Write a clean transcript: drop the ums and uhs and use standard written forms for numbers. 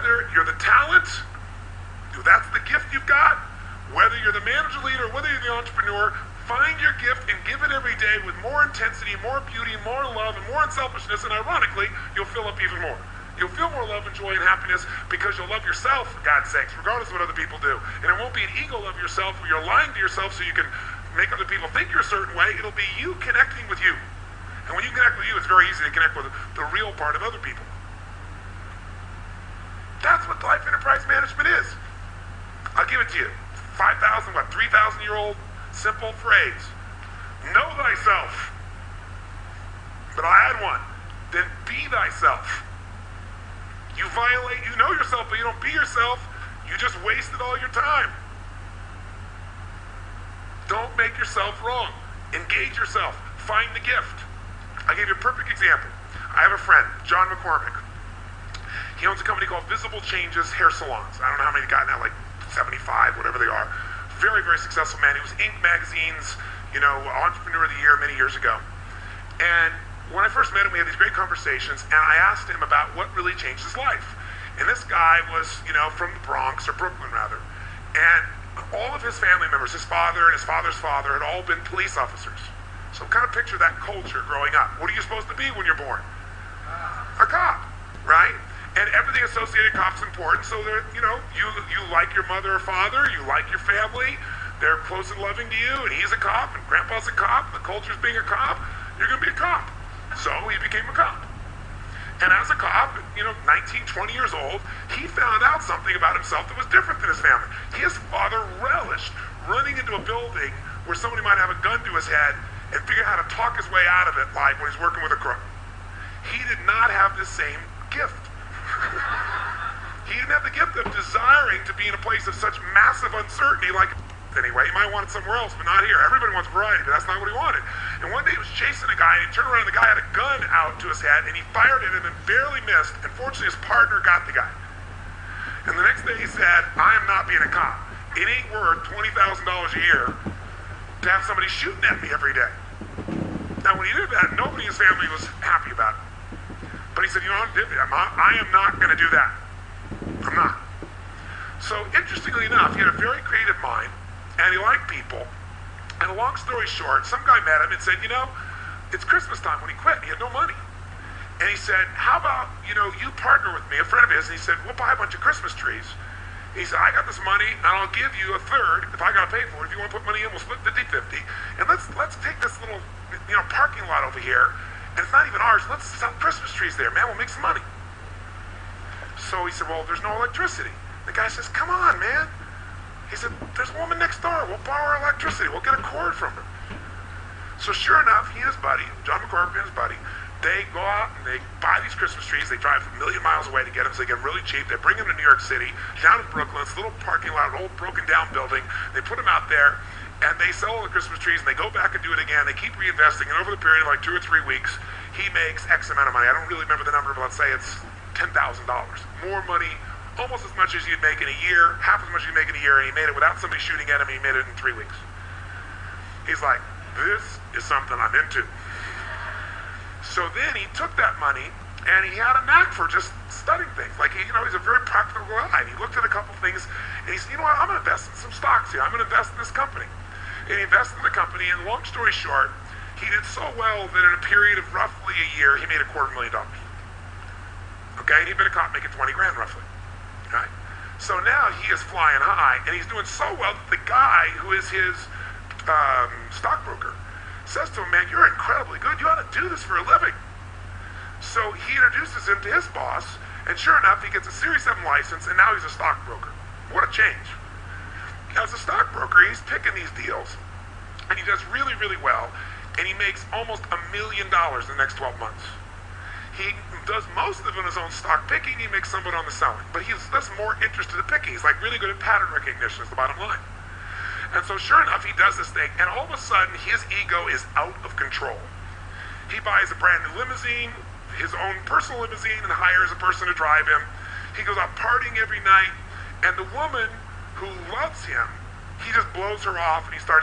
whether you're the talent, that's the gift you've got, whether you're the manager, leader, whether you're the entrepreneur, find your gift and give it every day with more intensity, more beauty, more love, and more unselfishness, and ironically, you'll fill up even more. You'll feel more love and joy and happiness because you'll love yourself, for God's sakes, regardless of what other people do. And it won't be an ego love yourself where you're lying to yourself so you can make other people think you're a certain way. It'll be you connecting with you. And when you connect with you, it's very easy to connect with the real part of other people. That's what life enterprise management is. I'll give it to you. 3,000 year old simple phrase. Know thyself. But I'll add one. Then be thyself. You know yourself, but you don't be yourself. You just wasted all your time. Don't make yourself wrong. Engage yourself. Find the gift. I gave you a perfect example. I have a friend, John McCormick. He owns a company called Visible Changes Hair Salons. I don't know how many he got now, like 75, whatever they are. Very, very successful man. He was Inc. magazine's, Entrepreneur of the Year many years ago. And when I first met him, we had these great conversations, and I asked him about what really changed his life. And this guy was, from the Bronx, or Brooklyn rather. And all of his family members, his father and his father's father, had all been police officers. So kind of picture that culture growing up. What are you supposed to be when you're born? A cop, right? And everything associated with cops important. So that you like your mother or father, you like your family, they're close and loving to you, and he's a cop, and grandpa's a cop, the culture's being a cop, you're gonna be a cop. So he became a cop. And as a cop, 19, 20 years old, he found out something about himself that was different than his family. His father relished running into a building where somebody might have a gun to his head and figure out how to talk his way out of it live when he's working with a crook. He did not have the same gift. He didn't have the gift of desiring to be in a place of such massive uncertainty like anyway. He might want it somewhere else, but not here. Everybody wants variety, but that's not what he wanted. And one day he was chasing a guy, and he turned around, and the guy had a gun out to his head, and he fired at him and barely missed, and fortunately his partner got the guy. And the next day he said, I am not being a cop. It ain't worth $20,000 a year to have somebody shooting at me every day. Now when he did that, nobody in his family was happy about it. But he said, I am not going to do that. I'm not. So interestingly enough, he had a very creative mind, and he liked people. And a long story short, some guy met him and said, it's Christmas time when he quit. He had no money. And he said, how about, you partner with me, a friend of his, and he said, we'll buy a bunch of Christmas trees. He said, I got this money, and I'll give you a third if I got to pay for it. If you want to put money in, we'll split 50-50. And let's take this little, parking lot over here, and it's not even ours. Let's sell Christmas trees there, man. We'll make some money. So he said, well, there's no electricity. The guy says, come on, man. He said, there's a woman next door. We'll borrow her electricity. We'll get a cord from her. So sure enough, he and his buddy, John McCormick and his buddy, they go out and they buy these Christmas trees. They drive a million miles away to get them, so they get them really cheap. They bring them to New York City, down in Brooklyn. It's a little parking lot, an old broken down building. They put them out there, and they sell all the Christmas trees, and they go back and do it again. They keep reinvesting, and over the period of like 2 or 3 weeks, he makes X amount of money. I don't really remember the number, but let's say it's $10,000. More money, almost as much as you'd make in a year, half as much as you'd make in a year, and he made it without somebody shooting at him, and he made it in 3 weeks. He's like, this is something I'm into. So then he took that money, and he had a knack for just studying things. Like, he's a very practical guy. And he looked at a couple things, and he said, I'm going to invest in some stocks here. I'm going to invest in this company. And he invested in the company, and long story short, he did so well that in a period of roughly a year, he made $250,000. Okay, and he'd been a cop making 20 grand roughly. Right? So now he is flying high, and he's doing so well that the guy who is his stockbroker says to him, man, you're incredibly good. You ought to do this for a living. So he introduces him to his boss, and sure enough, he gets a Series 7 license, and now he's a stockbroker. What a change. As a stockbroker, he's picking these deals, and he does really, really well, and he makes almost $1 million in the next 12 months. He does most of it on his own stock picking. He makes some of it on the selling. But he's less more interested in picking. He's like really good at pattern recognition is the bottom line. And so sure enough, he does this thing. And all of a sudden, his ego is out of control. He buys a brand new limousine, his own personal limousine, and hires a person to drive him. He goes out partying every night. And the woman who loves him, he just blows her off and he starts